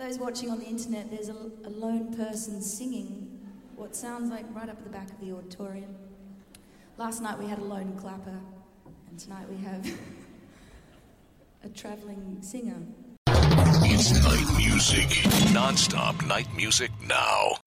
those watching on the internet, there's a lone person singing what sounds like right up at the back of the auditorium. Last night we had a lone clapper, and tonight we have a travelling singer. It's night music. Non-stop night music now.